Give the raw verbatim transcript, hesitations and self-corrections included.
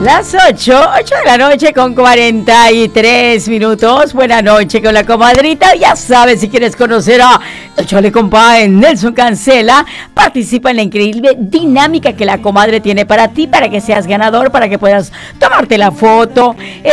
Las ocho, ocho de la noche con cuarenta y tres minutos. Buenas noches con la comadrita. Ya sabes, si quieres conocer a el Chole Compadre Nelson Cancela, participa en la increíble dinámica que la comadre tiene para ti, para que seas ganador, para que puedas tomarte la foto.